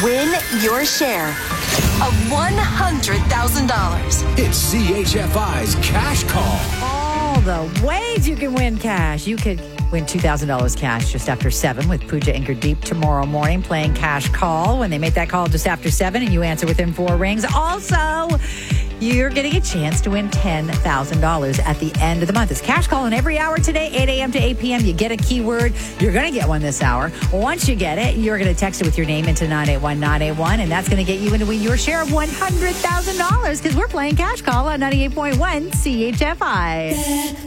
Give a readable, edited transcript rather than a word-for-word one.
Win your share of $100,000. It's CHFI's Cash Call. All the ways you can win cash. You could win $2,000 cash just after 7 with Pooja and Gurdeep tomorrow morning playing Cash Call when they make that call just after 7 and you answer within 4 rings. Also, you're getting a chance to win $10,000 at the end of the month. It's Cash Call, and every hour today, 8 a.m. to 8 p.m., you get a keyword. You're going to get one this hour. Once you get it, you're going to text it with your name into 981-981, and that's going to get you into win your share of $100,000 because we're playing Cash Call on 98.1 CHFI.